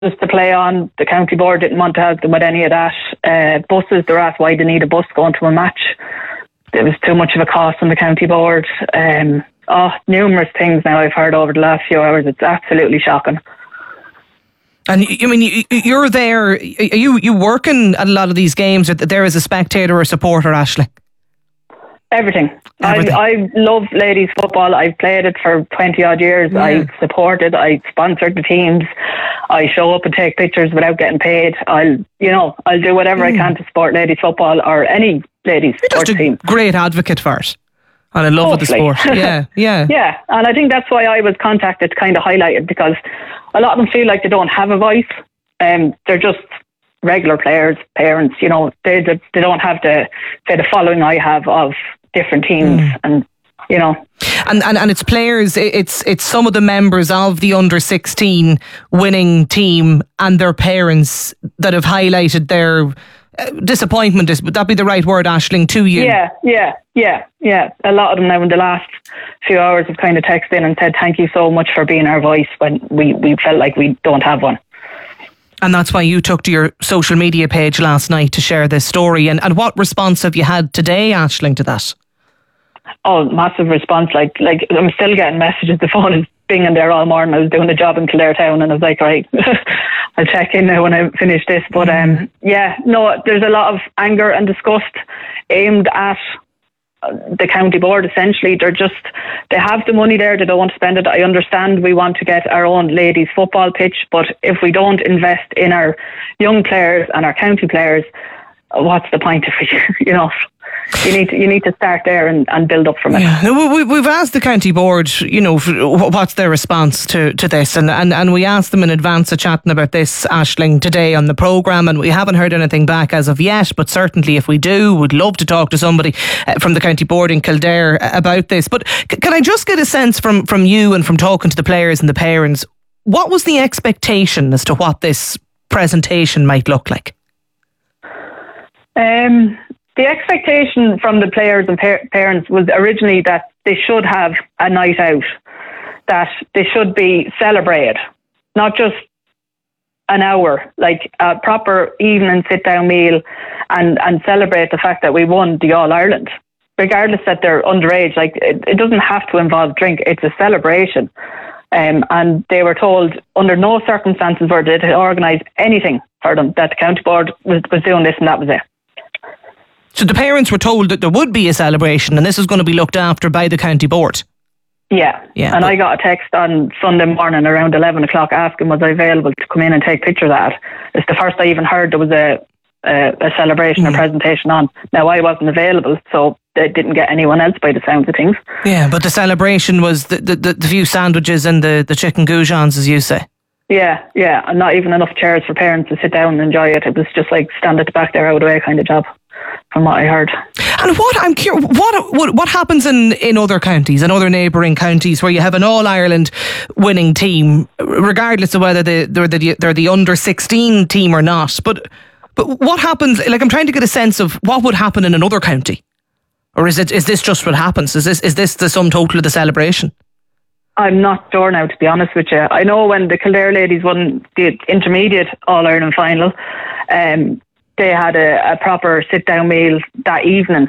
to play on. The county board didn't want to help them with any of that. Buses, they're asked why they need a bus going to a match. It was too much of a cost on the county board. Numerous things now I've heard over the last few hours. It's absolutely shocking. And I mean, you're there. Are you working at a lot of these games? Or there as a spectator or supporter, Aisling? Everything. I love ladies football. I've played it for 20 odd years. Yeah. I supported. I sponsored the teams. I show up and take pictures without getting paid. I'll do whatever I can to support ladies football or any ladies sports team. You're just a great advocate for it. And I love the sport. Yeah. Yeah, and I think that's why I was contacted to kind of highlight it, because a lot of them feel like they don't have a voice. They're just regular players, parents, they don't have the following I have of different teams and it's players, it's some of the members of the under 16 winning team and their parents that have highlighted their disappointment. Would that be the right word, Aisling, to you? Yeah. A lot of them now in the last few hours have kind of texted in and said thank you so much for being our voice when we felt like we don't have one. And that's why you took to your social media page last night to share this story. And what response have you had today, Aisling, to that? Oh, massive response. Like I'm still getting messages. The phone is binging there all morning. I was doing a job in Kildare Town and I was like, right, I'll check in now when I finish this. But there's a lot of anger and disgust aimed at the county board. Essentially, they have the money there, they don't want to spend it. I understand we want to get our own ladies football pitch, but if we don't invest in our young players and our county players, what's the point of it? You need to start there and build up from it. Yeah. We've asked the county board, what's their response to this, and we asked them in advance of chatting about this, Aisling, today on the programme, and we haven't heard anything back as of yet, but certainly if we do, we'd love to talk to somebody from the county board in Kildare about this. But can I just get a sense from you and from talking to the players and the parents, what was the expectation as to what this presentation might look like? The expectation from the players and parents was originally that they should have a night out, that they should be celebrated, not just an hour, like a proper evening sit-down meal and celebrate the fact that we won the All-Ireland, regardless that they're underage. Like it doesn't have to involve drink, it's a celebration. And they were told under no circumstances were they to organise anything for them, that the county board was doing this and that was it. So the parents were told that there would be a celebration and this is going to be looked after by the county board? Yeah. And I got a text on Sunday morning around 11 o'clock asking was I available to come in and take pictures of that. It's the first I even heard there was a celebration or presentation on. Now I wasn't available, so they didn't get anyone else by the sounds of things. Yeah, but the celebration was the few sandwiches and the chicken goujons, as you say. Yeah, and not even enough chairs for parents to sit down and enjoy it. It was just like stand at the back there, out of the way kind of job, from what I heard. And I'm curious, what happens in other counties, in other neighbouring counties, where you have an All-Ireland winning team, regardless of whether they're the under 16 team or not? But what happens? Like, I'm trying to get a sense of what would happen in another county, or is this just what happens? Is this the sum total of the celebration? I'm not sure now, to be honest with you. I know when the Kildare ladies won the intermediate All-Ireland final, they had a proper sit-down meal that evening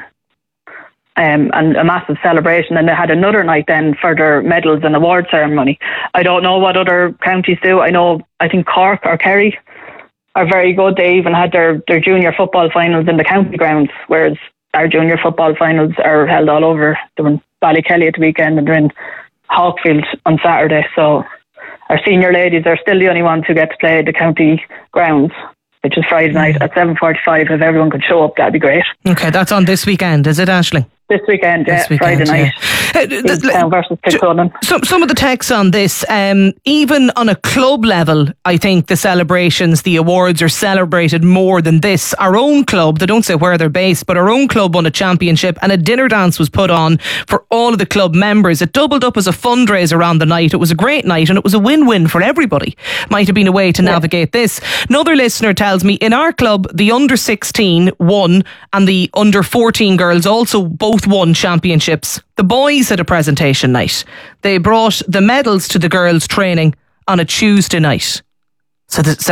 and a massive celebration, and they had another night then for their medals and award ceremony. I don't know what other counties do. I think Cork or Kerry are very good. They even had their junior football finals in the county grounds, whereas our junior football finals are held all over. They're in Ballykelly at the weekend and they're in Hawkfield on Saturday. So our senior ladies are still the only ones who get to play the county grounds, which is Friday night at 7:45. If everyone could show up, that'd be great. Okay, that's on this weekend, is it, Aisling? This weekend, Friday night. Town versus Kilcullen. Some of the texts on this, even on a club level, I think the celebrations, the awards are celebrated more than this. Our own club, they don't say where they're based, but our own club won a championship and a dinner dance was put on for all of the club members. It doubled up as a fundraiser on the night. It was a great night and it was a win-win for everybody. Might have been a way to navigate this. Another listener tells me, in our club, the under 16 won and the under 14 girls also both won championships. The boys had a presentation night. They brought the medals to the girls' training on a Tuesday night. So